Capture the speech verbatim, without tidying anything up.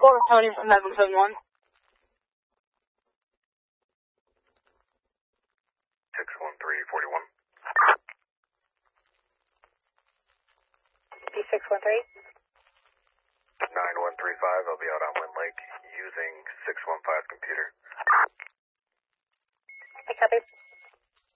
Florida County eleven seven one. six one three four one. D six one three. nine one three five, I'll be out on Wind Lake using six one five computer. I copy.